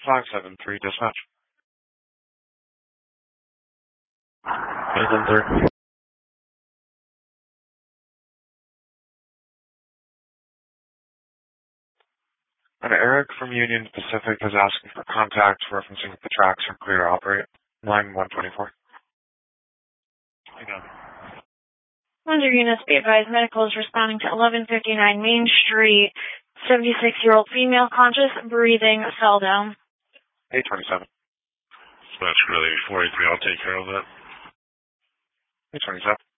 573 dispatch. 573. And Eric from Union Pacific is asking for contact referencing the tracks are clear to operate. Line 124. Hang on. 100 units, be advised, medical is responding to 1159 Main Street. 76-year-old female, conscious, breathing, fell down. 827. Dispatch really 483, I'll take care of that. 827.